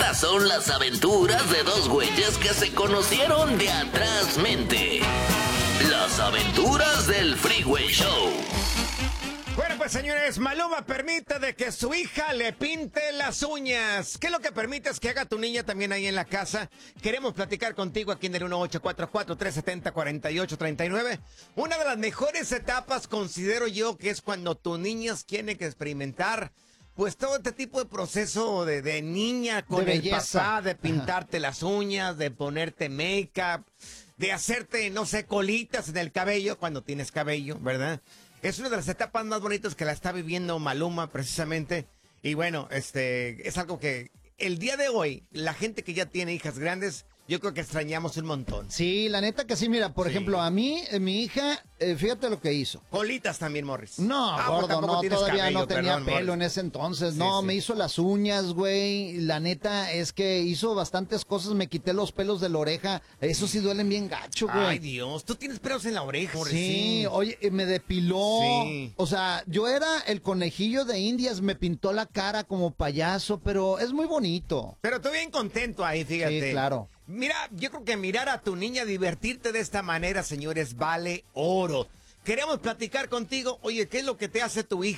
Estas son las aventuras de dos güeyes que se conocieron de atrás mente. Las aventuras del Freeway Show. Bueno, pues señores, Maluma permite de que su hija le pinte las uñas. ¿Qué es lo que permites que haga tu niña también ahí en la casa? Queremos platicar contigo aquí en el 1844-370-4839. Una de las mejores etapas considero yo que es cuando tu niña tiene que experimentar pues todo este tipo de proceso de niña con De el belleza. papá, de pintarte las uñas, de ponerte make-up, de hacerte, no sé, colitas en el cabello cuando tienes cabello, ¿verdad? Es una de las etapas más bonitas que la está viviendo Maluma, precisamente. Y bueno, es algo que el día de hoy, la gente que ya tiene hijas grandes, yo creo que extrañamos un montón. Sí, la neta que sí, mira, por Sí. ejemplo, a mí, mi hija, fíjate lo que hizo. Colitas también, Morris. No, pues gordo, tampoco no, tienes todavía cabello, no tenía perdón, pelo Morris. en ese entonces. Sí, No, sí. me hizo las uñas, güey. La neta es que hizo bastantes cosas. Me quité los pelos de la oreja. Eso sí duelen bien gacho, güey. Ay, Dios, tú tienes pelos en la oreja, Morris. Sí, oye, me depiló. Sí. O sea, yo era el conejillo de Indias, me pintó la cara como payaso, pero es muy bonito. Pero estoy bien contento ahí, fíjate. Sí, claro. Mira, yo creo que mirar a tu niña divertirte de esta manera, señores, vale oro. Queremos platicar contigo. Oye, ¿qué es lo que te hace tu hija?